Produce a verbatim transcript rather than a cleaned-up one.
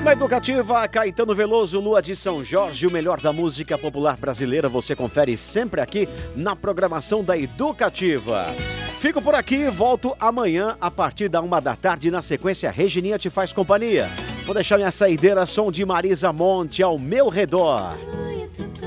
Na Educativa, Caetano Veloso, Lua de São Jorge, o melhor da música popular brasileira, você confere sempre aqui na programação da Educativa. Fico por aqui, volto amanhã a partir da uma da tarde. Na sequência, Regininha te faz companhia. Vou deixar minha saideira, som de Marisa Monte ao meu redor.